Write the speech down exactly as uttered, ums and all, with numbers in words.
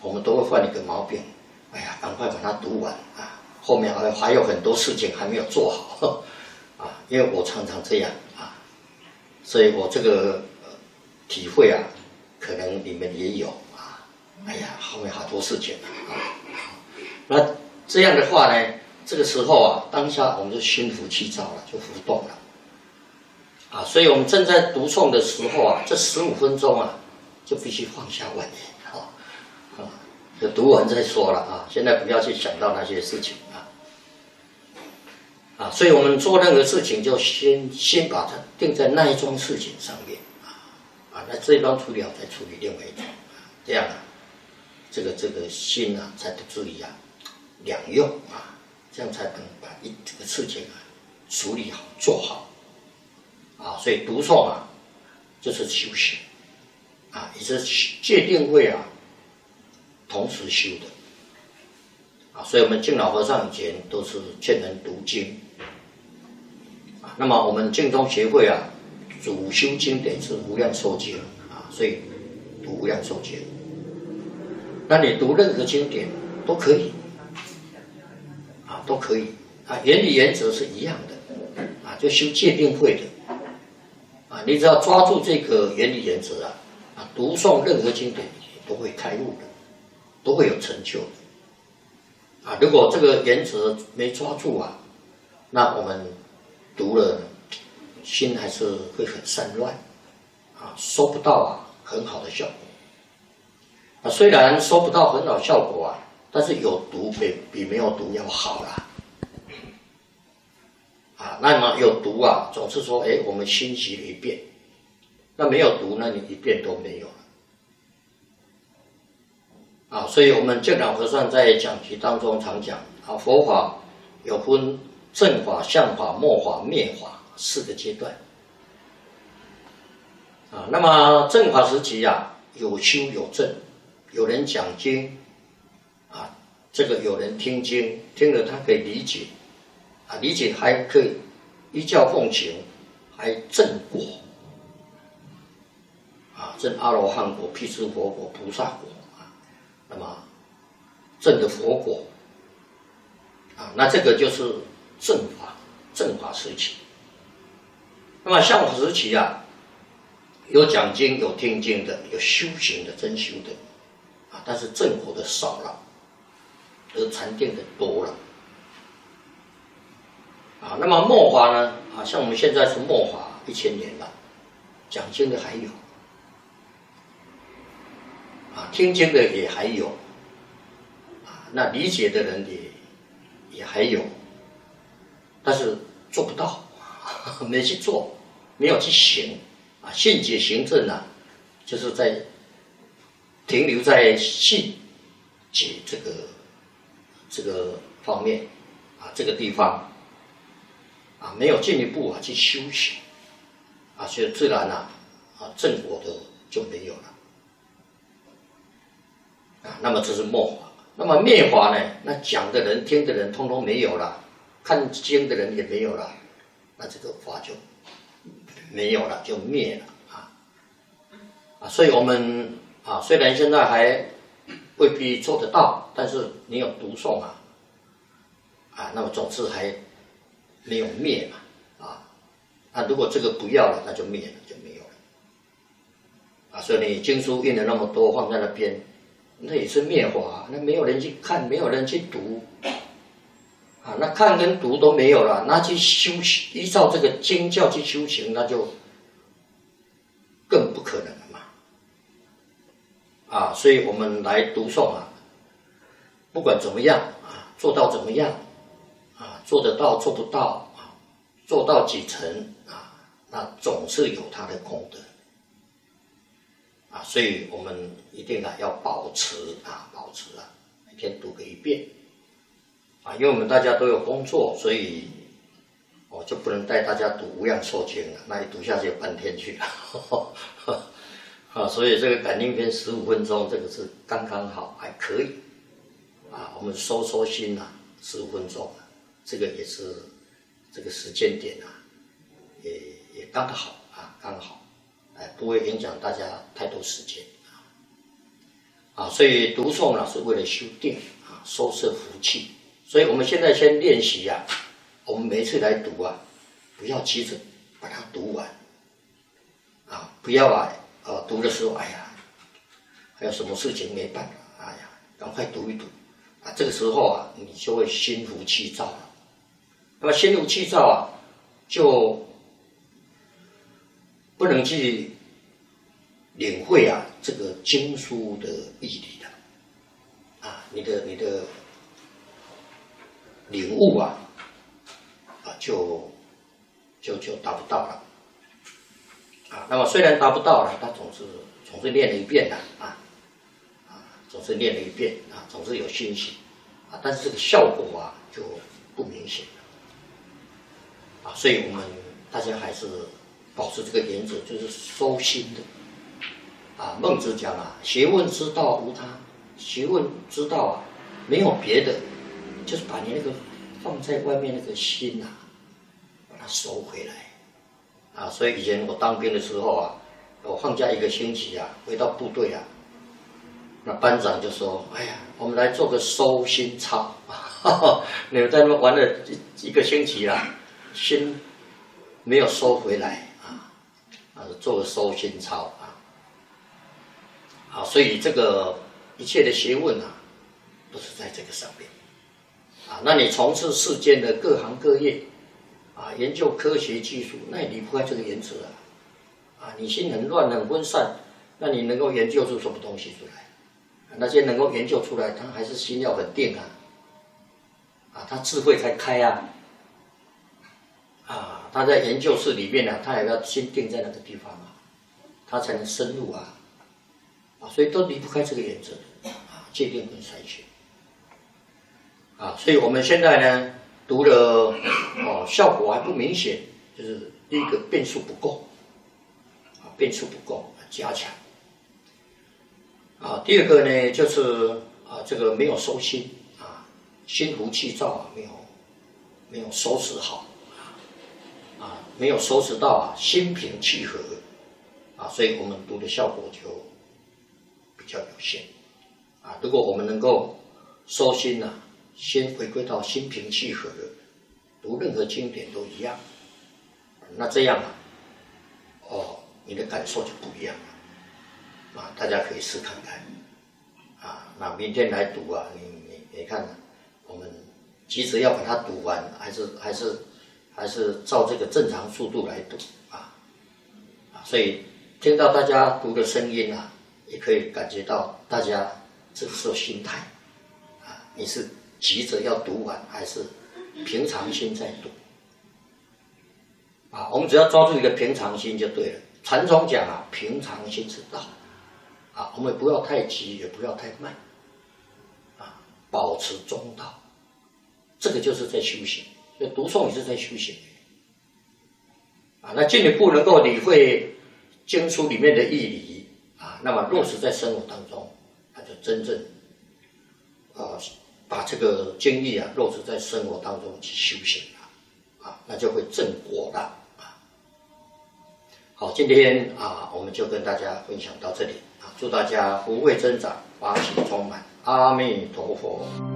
我们都会犯一个毛病，哎呀，赶快把它读完啊，后面还还有很多事情还没有做好啊，因为我常常这样啊，所以我这个、呃、体会啊，可能你们也有啊，哎呀，后面好多事情啊，那这样的话呢，这个时候啊，当下我们就心浮气躁了，就浮动了啊，所以我们正在读诵的时候啊，这十五分钟啊，就必须放下万念啊，啊，就读完再说了啊，现在不要去想到那些事情啊，啊，所以我们做任何事情就先先把它定在那一桩事情上面啊，啊，那这一桩处理好再处理另外一桩，这样啊，这个这个心啊才得注意啊，两用啊，这样才能把一这个事情啊处理好做好。啊，所以读诵啊，就是修行啊，也是戒定慧啊，同时修的啊。所以我们净老和尚以前都是劝人读经啊。那么我们净宗协会啊，主修经典是无量寿经啊，所以读无量寿经。那你读任何经典都可以啊，都可以啊，原理原则是一样的啊，就修戒定慧的。啊，你只要抓住这个原理原则啊，啊，读诵任何经典都会开悟的，都会有成就的。啊，如果这个原则没抓住啊，那我们读了，心还是会很散乱，啊，收不到啊很好的效果。啊，虽然收不到很好效果啊，但是有读比比没有读要好啦。啊，那么有读啊，总是说，哎，我们熏习了一遍；那没有读，那你一遍都没有了。啊，所以我们净老和尚在讲题当中常讲啊，佛法有分正法、相法、末法、灭法四个阶段。啊，那么正法时期啊，有修有证，有人讲经，啊，这个有人听经，听了他可以理解。啊，理解还可以依教奉行，还证果啊，证阿罗汉果、辟支佛果、菩萨果啊，那么证的佛果啊，那这个就是正法，正法时期。那么相法时期啊，有讲经、有听经的，有修行的、真修的啊，但是正果的少了，而禅定的多了。啊，那么末法呢？啊，像我们现在是末法一千年了，讲经的还有，啊，听经的也还有，啊，那理解的人也也还有，但是做不到，没去做，没有去行，啊，信解行证啊，就是在停留在信解这个这个方面，啊，这个地方。啊，没有进一步啊去修行，啊，所以自然啊，啊正果的就没有了，啊，那么这是末法。那么灭法呢？那讲的人、听的人，通通没有了，看经的人也没有了，那这个法就没有了，就灭了啊！啊，所以我们啊，虽然现在还未必做得到，但是你有读诵啊，啊，那么总是还。没有灭嘛，啊，那如果这个不要了，那就灭了，就没有了，啊，所以你经书印了那么多放在那边，那也是灭法，那没有人去看，没有人去读，啊，那看跟读都没有了，那去修行，依照这个经教去修行，那就更不可能了嘛，啊，所以我们来读诵啊，不管怎么样啊，做到怎么样。啊，做得到做不到啊，做到几成啊，那总是有它的功德啊，所以我们一定啊要保持啊，保持啊，每天读个一遍啊，因为我们大家都有工作，所以我就不能带大家读无量寿经了，那一读下去半天去了啊，所以这个感应篇十五分钟，这个是刚刚好，还可以啊，我们收收心啊，十五分钟。这个也是这个时间点啊，也也刚好啊，刚好，哎，不会影响大家太多时间啊。 啊，所以读诵呢是为了修定啊，收摄福气。所以我们现在先练习啊，我们每一次来读啊，不要急着把它读完啊，不要啊，呃，读的时候，哎呀，还有什么事情没办法，哎呀，赶快读一读啊，这个时候啊，你就会心浮气躁了。那么心浮气躁啊，就不能去领会啊这个经书的义理了啊，你的你的领悟啊啊就就就达不到了啊。那么虽然达不到了，他总是总是念了一遍的啊啊，总是念了一遍啊，总是有信心啊，但是这个效果啊就不明显了啊。所以我们大家还是保持这个原则，就是收心的。啊，孟子讲啊，学问之道无他，学问之道啊，没有别的，就是把你那个放在外面那个心啊，把它收回来啊。所以以前我当兵的时候啊，我放假一个星期啊，回到部队啊，那班长就说：“哎呀，我们来做个收心操，你们在那边玩了一一个星期啦，心没有收回来啊，啊，做个收心操啊。”啊，所以这个一切的学问啊，都是在这个上面啊。那你从事世间的各行各业啊，研究科学技术，那也离不开这个原则啊。啊，你心很乱很分散，那你能够研究出什么东西出来？啊、那些能够研究出来，他还是心要很定啊，啊，他智慧才开啊。啊，他在研究室里面呢、啊，他也要心定在那个地方啊，他才能深入啊。啊，所以都离不开这个原则啊，戒定跟筛选啊，所以我们现在呢读了哦，效果还不明显，就是第一个变数不够啊，变数不够，加强啊。第二个呢就是啊，这个没有收心啊，心浮气躁啊，没有没有收拾好啊，没有收拾到啊，心平气和啊，所以我们读的效果就比较有限啊。如果我们能够收心呐、啊，先回归到心平气和的，读任何经典都一样，那这样啊，哦，你的感受就不一样了啊。大家可以试看看啊。那明天来读啊，你你你看，我们急着要把它读完，还是还是还是照这个正常速度来读啊啊。所以听到大家读的声音啊，也可以感觉到大家这个时候心态啊，你是急着要读完，还是平常心在读啊？我们只要抓住一个平常心就对了。禅宗讲啊，平常心是道啊，我们不要太急，也不要太慢啊，保持中道，这个就是在修行。所以读诵也是在修行啊。那进一步能够理会经书里面的义理啊，那么落实在生活当中，那就真正呃把这个经义啊落实在生活当中去修行了啊，那就会正果了啊。好，今天啊我们就跟大家分享到这里啊，祝大家福慧增长，法喜充满，阿弥陀佛。